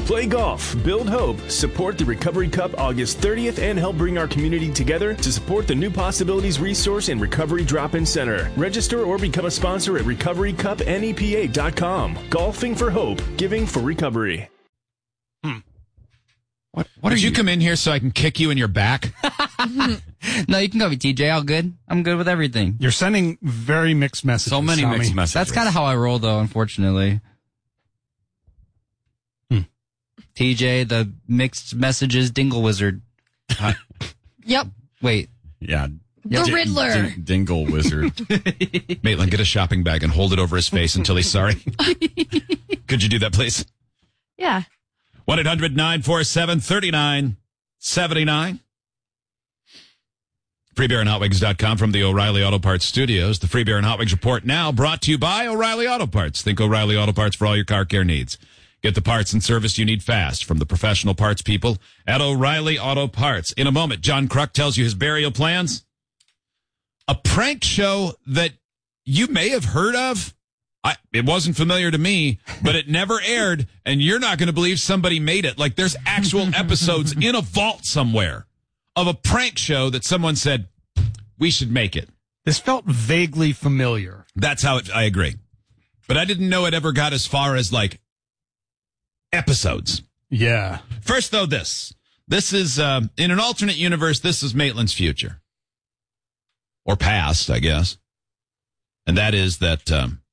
Play golf, build hope, support the Recovery Cup August 30th, and help bring our community together to support the New Possibilities Resource and Recovery Drop-In Center. Register or become a sponsor at recoverycupnepa.com. Golfing for hope, giving for recovery. What did you come in here so I can kick you in your back? No, you can go with TJ. All good. I'm good with everything. You're sending very mixed messages. So many Tommy. mixed messages. That's kind of how I roll, though, unfortunately. TJ, the mixed messages dingle wizard. Yep. Wait. Yeah. The Riddler. Dingle wizard. Maitland, get a shopping bag and hold it over his face until he's sorry. Could you do that, please? Yeah. 1-800-947-3979. FreeBeerandHotWings.com from the O'Reilly Auto Parts Studios. The Free Beer and Hot Wings Report now brought to you by O'Reilly Auto Parts. Think O'Reilly Auto Parts for all your car care needs. Get the parts and service you need fast from the professional parts people at O'Reilly Auto Parts. In a moment, John Kruk tells you his burial plans. A prank show that you may have heard of. It wasn't familiar to me, but it never aired, and you're not going to believe somebody made it. Like, there's actual episodes in a vault somewhere of a prank show that someone said, we should make it. This felt vaguely familiar. That's how I agree. But I didn't know it ever got as far as, like, episodes. Yeah. First, though, this is, in an alternate universe, this is Maitland's future. Or past, I guess. And that is that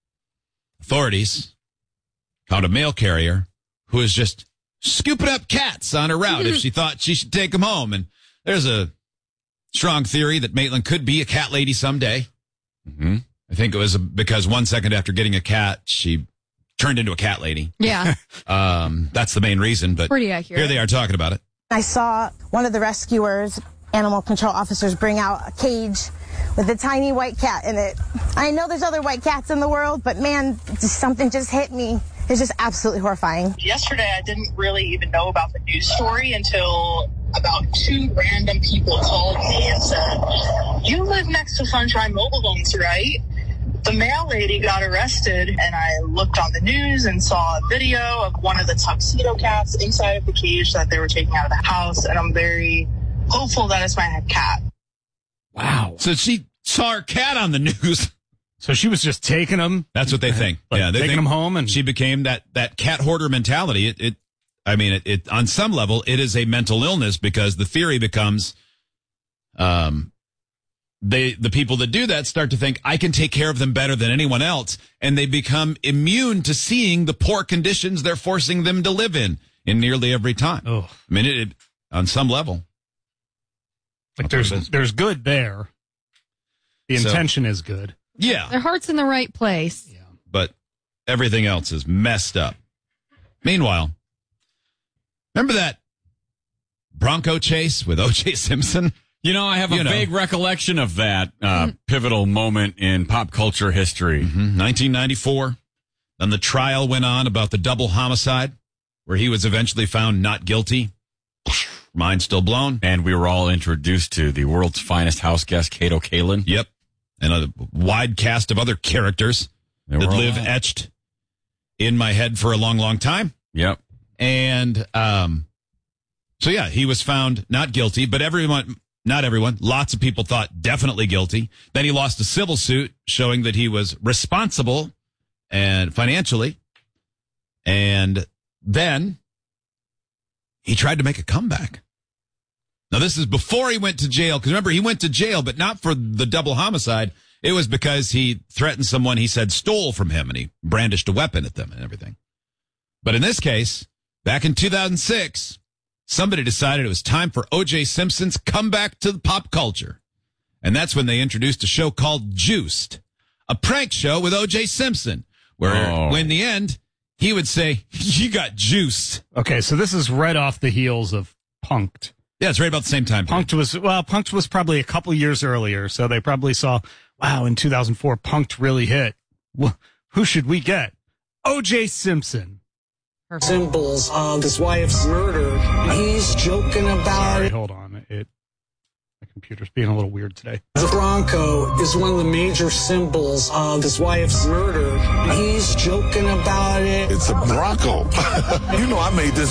authorities found a mail carrier who was just scooping up cats on her route if she thought she should take them home. And there's a strong theory that Maitland could be a cat lady someday. Mm-hmm. I think it was because 1 second after getting a cat, she turned into a cat lady. Yeah. That's the main reason, but pretty accurate. Here they are talking about it. I saw one of the rescuers, animal control officers, bring out a cage with a tiny white cat in it. I know there's other white cats in the world, but man, something just hit me. It's just absolutely horrifying. Yesterday, I didn't really even know about the news story until about 2 random people called me and said, you live next to Sunshine Mobile Homes, right? The mail lady got arrested, and I looked on the news and saw a video of one of the tuxedo cats inside of the cage that they were taking out of the house, and I'm very hopeful that it's my cat. Wow. So she saw her cat on the news. So she was just taking them. That's what they think. Like yeah, they taking them home, and she became that cat hoarder mentality. It on some level, it is a mental illness because the theory becomes, the people that do that start to think I can take care of them better than anyone else, and they become immune to seeing the poor conditions they're forcing them to live in nearly every time. Oh, I mean, it on some level. Like there's good there. The intention is good. Yeah. Their heart's in the right place. Yeah. But everything else is messed up. Meanwhile, remember that Bronco chase with O.J. Simpson? You know, I have a vague recollection of that pivotal moment in pop culture history. 1994. Then the trial went on about the double homicide where he was eventually found not guilty. Mind still blown. And we were all introduced to the world's finest house guest, Kato Kalin. Yep. And a wide cast of other characters that live etched in my head for a long, long time. Yep. And so, yeah, he was found not guilty, but not everyone, lots of people thought definitely guilty. Then he lost a civil suit showing that he was responsible and financially. And then he tried to make a comeback. Now, this is before he went to jail, because remember, he went to jail, but not for the double homicide. It was because he threatened someone he said stole from him, and he brandished a weapon at them and everything. But in this case, back in 2006, somebody decided it was time for O.J. Simpson's comeback to the pop culture. And that's when they introduced a show called Juiced, a prank show with O.J. Simpson, where in the end, he would say, you got juiced. Okay, so this is right off the heels of Punk'd. Yeah, it's right about the same time. Punk'd was probably a couple years earlier, so they probably saw, wow, in 2004, Punk'd really hit. Well, who should we get? O.J. Simpson. Symbols of his wife's murder. He's joking about Sorry, it. Hold on. My computer's being a little weird today. The Bronco is one of the major symbols of his wife's murder. He's joking about it. It's a Bronco. You know, I made this